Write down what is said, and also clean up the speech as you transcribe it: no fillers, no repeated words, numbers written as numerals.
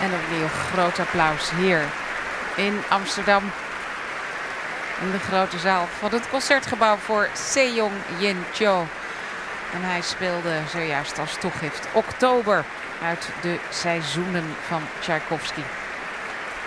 En opnieuw groot applaus hier in Amsterdam. In de grote zaal van het Concertgebouw voor Sejong Jin Cho. En hij speelde zojuist als toegift Oktober uit de seizoenen van Tchaikovsky.